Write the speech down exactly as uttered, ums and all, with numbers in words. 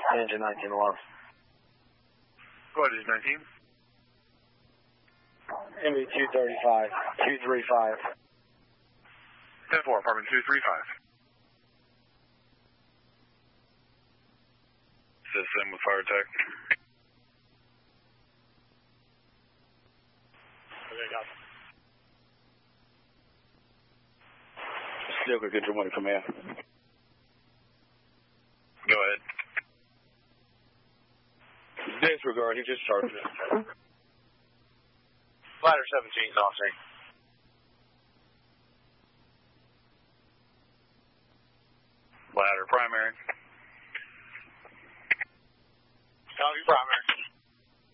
Engine nineteen alarm. Go ahead, Engine nineteen. M V two thirty-five, two three five. ten four, apartment two three five. System with fire tech. Okay, got it. Still could get your money from here. Go ahead. Disregard, he just charged it. Ladder seventeen, officer.